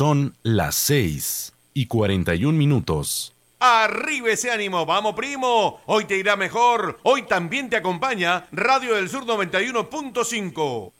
Son las 6:41. ¡Arriba ese ánimo! ¡Vamos, primo! Hoy te irá mejor. Hoy también te acompaña Radio del Sur 91.5.